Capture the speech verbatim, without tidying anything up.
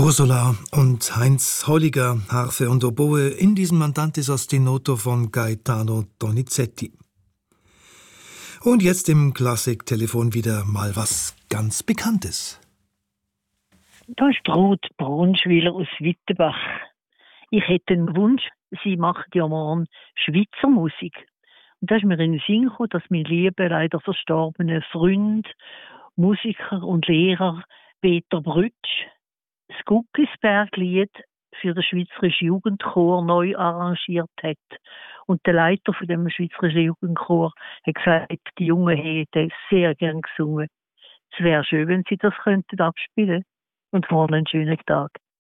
Ursula und Heinz Holliger, Harfe und Oboe in diesem Mandantes ostinato von Gaetano Donizetti. Und jetzt im Klassiktelefon wieder mal was ganz Bekanntes. Da ist Ruth Brunschwiller aus Wittenbach. Ich hätte einen Wunsch, sie macht ja morgen Schweizer Musik. Und da ist mir in den Sinn gekommen, dass mein lieber, leider verstorbene Freund, Musiker und Lehrer Peter Brütsch das Guckisberg-Lied für den Schweizerischen Jugendchor neu arrangiert hat. Und der Leiter von dem Schweizerischen Jugendchor hat gesagt, die Jungen hätten sehr gern gesungen. Es wäre schön, wenn sie das könnten abspielen. Und morgen einen schönen Tag.